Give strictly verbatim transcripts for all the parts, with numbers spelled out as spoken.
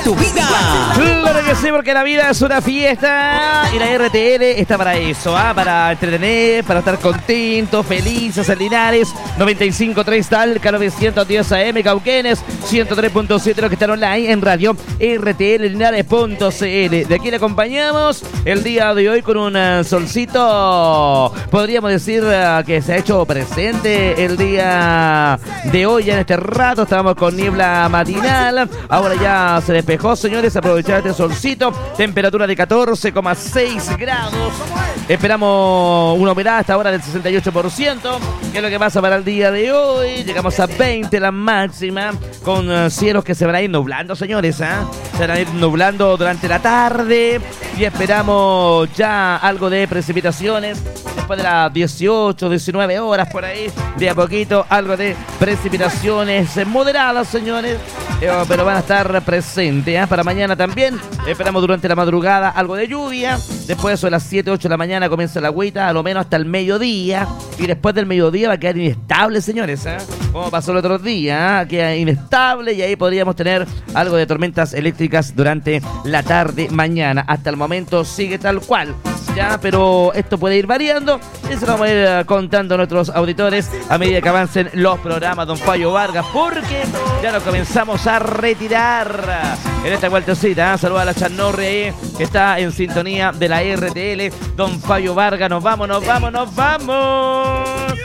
Tu vida. Claro que sí, porque la vida es una fiesta y la R T L está para eso, ¿ah? Para entretener, para estar contentos, felices en Linares. noventa y cinco punto tres Talca, novecientos diez A M Cauquenes, ciento tres punto siete los que están online en radio R T L Linares punto C L. De aquí le acompañamos el día de hoy con un solcito, podríamos decir uh, que se ha hecho presente el día de hoy. Ya en este rato estábamos con niebla matinal, ahora ya se despejó, señores. Aprovechar este solcito, temperatura de catorce coma seis grados. Esperamos una humedad hasta ahora del sesenta y ocho por ciento. ¿Qué es lo que pasa para el día de hoy? Llegamos a veinte la máxima, con uh, cielos que se van a ir nublando, señores, ¿eh? Se van a ir nublando durante la tarde y esperamos ya algo de precipitaciones después de las dieciocho, diecinueve horas por ahí, de a poquito algo de precipitaciones moderadas, señores, eh, pero van a estar presentes, ¿eh? Para mañana también esperamos durante la madrugada algo de lluvia. Después de eso, a las siete, ocho de la mañana comienza la agüita, a lo menos hasta el mediodía, y después del mediodía va a quedar inestable, señores, ¿eh? Como pasó el otro día, ¿eh? Queda inestable y ahí podríamos tener algo de tormentas eléctricas durante la tarde mañana. Hasta el momento sigue tal cual, ya, pero esto puede ir variando y se lo vamos a ir contando a nuestros auditores a medida que avancen los programas, don Fallo Vargas, porque ya nos comenzamos a retirar en esta vueltecita, ¿eh? Saluda a la Chanorre ahí, que está en sintonía de la R T L. Don Fallo Vargas, nos vamos, nos vamos, nos vamos.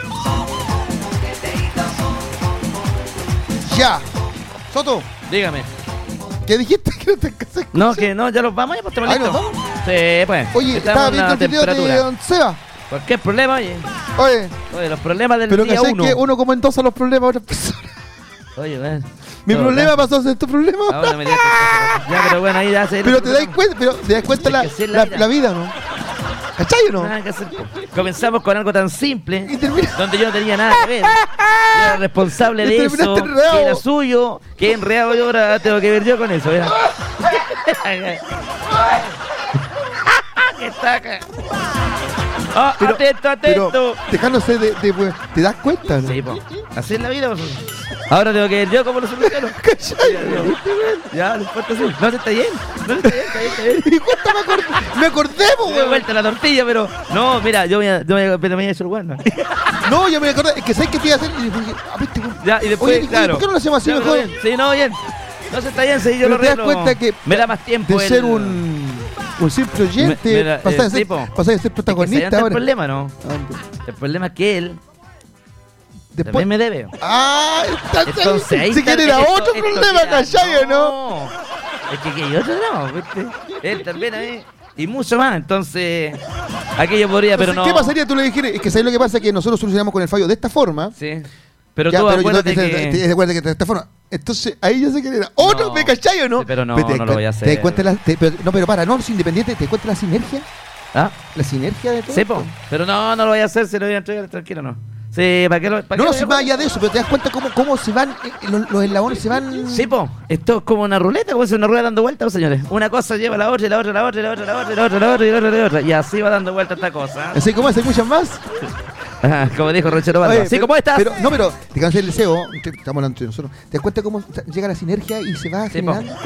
Ya. Soto, Dígame. ¿qué dijiste que no te casas? No, que no, ya los vamos, ya pues estamos Ahí nos listos. vamos. Sí, pues. Oye, estamos estaba en viendo la el video de temperatura. Don Seba. Cualquier problema, oye. Oye, Oye, los problemas del pero día que sé uno. que uno comentó a los problemas de otras personas. Oye, ven. Mi Todo, problema ¿verdad? pasó a ser tu problema. Ahora me digas que- Ya, pero bueno, ahí ya se. Pero te das cuenta, pero te das cuenta Es la, que así es la la, vida. la vida, ¿no? ¿Cachai o no? Nada que hacer. Comenzamos con algo tan simple, Y termina- donde yo no tenía nada que ver. Yo era responsable Y de eso, terminaste enredado. que era suyo, que enredado yo, ahora tengo que ver yo con eso. ¿Verdad? ¡Qué taca! Ah, Pero- atento, atento. Pero dejándose de, de, pues, ¿te das cuenta, no? Sí, po. Así es la vida, po. Ahora tengo que ver yo cómo lo soluciono. ¿Cachai? Ya, no importa así. No, se está bien. No, está bien, está bien, está bien. Y justo me acordé, me acordé, po, Me doy weón. vuelta la tortilla, pero no, mira, yo voy a, yo voy a, pero me voy a hacer bueno. No, yo me acordé, es que sabes qué te iba a hacer y dije, ah, viste, weón. Ya, y después, Oye, oye, claro. ¿por qué no lo hacemos así Ya, pero mejor? bien. Sí, no, bien. No se está bien, sí, yo Pero lo te das arreglo. cuenta que me da más tiempo de el- ser un, un simple oyente, Me- mira, pasar, eh, a ser, tipo, pasar a ser Es que protagonista ¿sabes el ahora. problema, no? Ah, El problema es que él Después, también me debe. ah, está, Entonces ahí si está- quiere era esto- otro esto problema, queda- ¿cachai o no? No, es que, que hay otro no, ¿viste? Él también a mí. Y mucho más, entonces aquello podría, pero no. Entonces, ¿qué pasaría tú le dijeras? Es que ¿sabes lo que pasa? Que nosotros solucionamos con el fallo de esta forma. Sí. Pero Ya, tú pero yo acuérdate tengo que... te- te- acuérdate que de esta forma. Entonces, ahí yo sé que era otro, No, ¿me cachai o no? sí, pero no, te, no lo voy a ¿Te hacer. das cuenta la, te- pero- no, pero para, no, es independiente, ¿te das cuenta la sinergia? ¿Ah? La sinergia de todo. Sí, esto? po. Pero no, no lo voy a hacer, se lo voy a entregar, tranquilo, no. Sí, ¿para qué lo...? para No, qué no, lo si voy a más poner? allá de eso, pero te das cuenta cómo, cómo se van, eh, los, los eslabones se van... Sí, po. Esto es como una ruleta, como si una rueda dando vueltas, señores. Una cosa lleva a la otra, y la otra, la otra, y la otra, la otra, y la otra, la otra, y la otra, y la otra. Y así va dando vuelta esta cosa. Así como se escuchan más. Ajá, como dijo Rochero Balbo. Oye, Así pero- como estás. Pero, no, pero te cansé el deseo, te- estamos hablando entre nosotros. ¿Te das cuenta cómo ta- llega la sinergia y se va Sí, po. generando?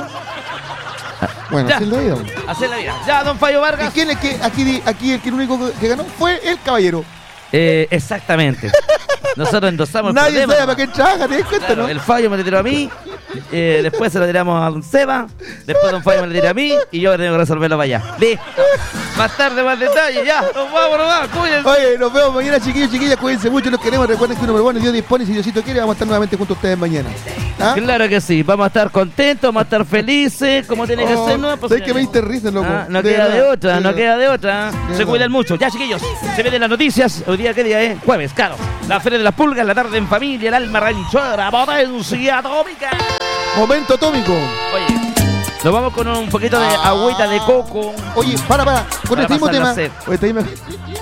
Bueno, Ya. así es la vida. Así es la vida. Ya, don Fallo ¿Y Vargas. quién es que aquí, di- aquí el que el único que- que ganó fue el caballero? Eh, exactamente. Nosotros endosamos el Nadie problema. sabe para qué trabaja, ¿te das cuenta, Claro, no? el Fallo me lo tiró a mí, eh, después se lo tiramos a don Seba, después don Fallo me lo tiró a mí y yo tengo que resolverlo para allá. Listo. Más tarde, más detalles, ya. Nos vamos, nos vamos, cuídense. Oye, nos vemos mañana, chiquillos, chiquillas, cuídense mucho, los queremos. Recuerden que uno pero bueno, Dios dispone, si Diosito quiere, vamos a estar nuevamente junto a ustedes mañana. ¿Ah? Claro que sí, vamos a estar contentos, vamos a estar felices, como tiene que Oh, ser, ¿no? Pues, ¿sabes que me señores. diste risa, loco? Ah, no De queda de verdad, otra, de no verdad. queda de otra. De Se verdad. cuidan mucho. Ya, chiquillos, se vienen las noticias. Hoy día, ¿qué día es? Jueves, claro. La Feria de las Pulgas, la tarde en familia, el alma ranchera, potencia atómica. Momento atómico. Oye, nos vamos con un poquito de Ah. agüita de coco. Oye, para, para, con Para este mismo pasar la tema. sed. Oye, este mismo-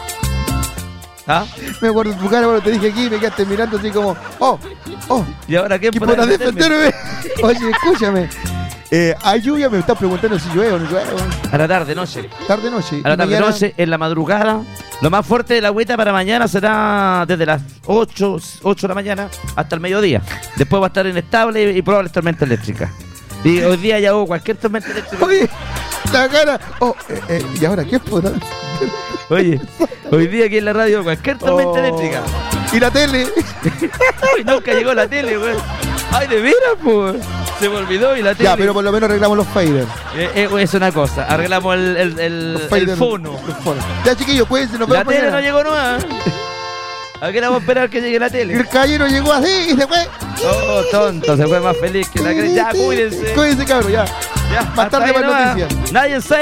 ¿Ah? me acuerdo de tu cara cuando te dije aquí y me quedaste mirando así como, oh, oh, ¿Y ahora qué ¿qué podrá podrás meterme? defenderme? Oye, escúchame. Eh, ¿hay lluvia? Me estás preguntando si llueve o no llueve. A la tarde, noche. Tarde, noche. A la Y tarde, mañana- noche, en la madrugada. Lo más fuerte de la agüita para mañana será desde las ocho, ocho de la mañana hasta el mediodía. Después va a estar inestable y probable tormenta eléctrica. Y hoy día ya hubo cualquier tormenta eléctrica. Oye, la cara. Oh, eh, eh, ¿y ahora qué puta? Oye, hoy día aquí en la radio cualquier tormenta Oh. eléctrica. Y la tele. Ay, nunca llegó la tele, güey. Ay, de veras, pues. Se me olvidó y la tele. Ya, pero por lo menos arreglamos los faders. Eh, eh, es una cosa, arreglamos el, el, el, Los el faders, fono. los fonos. Ya, chiquillos, cuídense, nos La vemos tele mañana. no llegó nueva. ¿A qué la vamos a esperar que llegue la tele? El caballero llegó así y se fue. Oh, tonto, se fue más feliz que la que... Ya, cuídense. Cuídense, cabrón, ya. Ya, Más hasta tarde ahí más nomás. noticias. Nadie sabe.